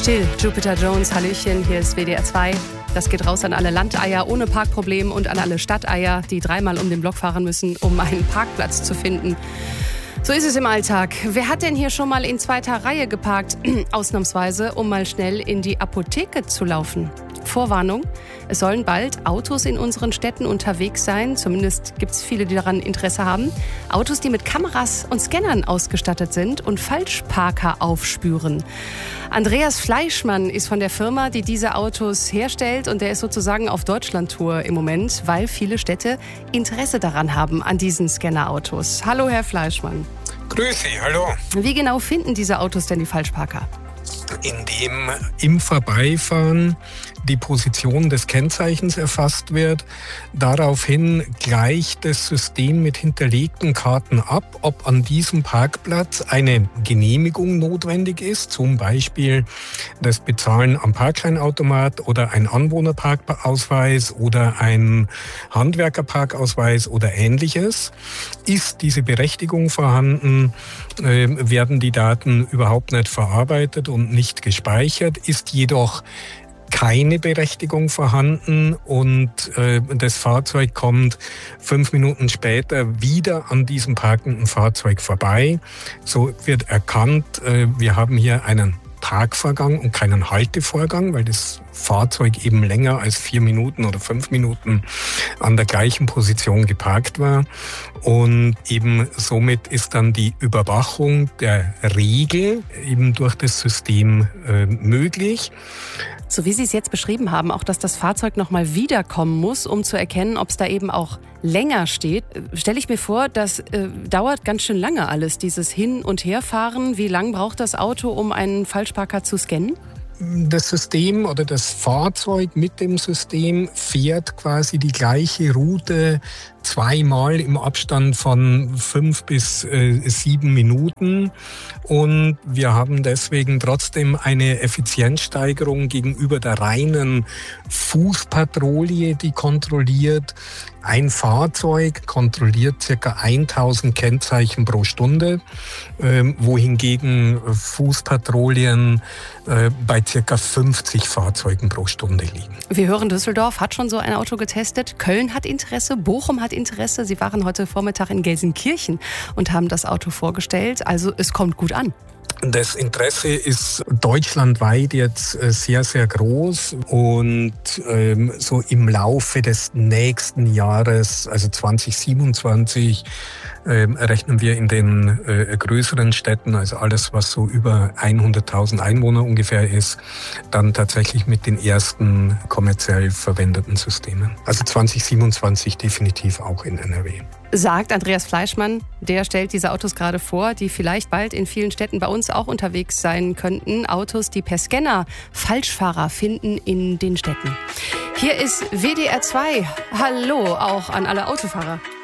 Still, Jupiter Jones, Hallöchen, hier ist WDR 2. Das geht raus an alle Landeier ohne Parkproblem und an alle Stadteier, die dreimal um den Block fahren müssen, um einen Parkplatz zu finden. So ist es im Alltag. Wer hat denn hier schon mal in zweiter Reihe geparkt? Ausnahmsweise, um mal schnell in die Apotheke zu laufen. Vorwarnung, es sollen bald Autos in unseren Städten unterwegs sein. Zumindest gibt es viele, die daran Interesse haben. Autos, die mit Kameras und Scannern ausgestattet sind und Falschparker aufspüren. Andreas Fleischmann ist von der Firma, die diese Autos herstellt. Und der ist sozusagen auf Deutschlandtour im Moment, weil viele Städte Interesse daran haben, an diesen Scannerautos. Hallo, Herr Fleischmann. Grüß Sie, hallo. Wie genau finden diese Autos denn die Falschparker? Indem im Vorbeifahren die Position des Kennzeichens erfasst wird. Daraufhin gleicht das System mit hinterlegten Karten ab, ob an diesem Parkplatz eine Genehmigung notwendig ist, zum Beispiel das Bezahlen am Parkleinautomat oder ein Anwohnerparkausweis oder ein Handwerkerparkausweis oder Ähnliches. Ist diese Berechtigung vorhanden, werden die Daten überhaupt nicht verarbeitet und nicht gespeichert, ist jedoch keine Berechtigung vorhanden und das Fahrzeug kommt 5 Minuten später wieder an diesem parkenden Fahrzeug vorbei. So wird erkannt, wir haben hier einen Parkvorgang und keinen Haltevorgang, weil das Fahrzeug eben länger als 4 Minuten oder 5 Minuten an der gleichen Position geparkt war. Und eben somit ist dann die Überwachung der Regel eben durch das System möglich. So wie Sie es jetzt beschrieben haben, auch dass das Fahrzeug nochmal wiederkommen muss, um zu erkennen, ob es da eben auch länger steht, stelle ich mir vor, das dauert ganz schön lange alles, dieses Hin- und Herfahren. Wie lang braucht das Auto, um einen Falschparker zu scannen? Das System oder das Fahrzeug mit dem System fährt quasi die gleiche Route zweimal im Abstand von 5 bis 7 Minuten. Und wir haben deswegen trotzdem eine Effizienzsteigerung gegenüber der reinen Fußpatrouille, die kontrolliert. Ein Fahrzeug kontrolliert ca. 1000 Kennzeichen pro Stunde, wohingegen Fußpatrouillen bei ca. 50 Fahrzeugen pro Stunde liegen. Wir hören, Düsseldorf hat schon so ein Auto getestet. Köln hat Interesse, Bochum hat Interesse. Sie waren heute Vormittag in Gelsenkirchen und haben das Auto vorgestellt. Also es kommt gut an. Das Interesse ist deutschlandweit jetzt sehr, sehr groß und so im Laufe des nächsten Jahres, also 2027, rechnen wir in den größeren Städten, also alles, was so über 100.000 Einwohner ungefähr ist, dann tatsächlich mit den ersten kommerziell verwendeten Systemen. Also 2027 definitiv auch in NRW. Sagt Andreas Fleischmann, der stellt diese Autos gerade vor, die vielleicht bald in vielen Städten bei uns auch unterwegs sein könnten. Autos, die per Scanner Falschfahrer finden in den Städten. Hier ist WDR 2. Hallo auch an alle Autofahrer.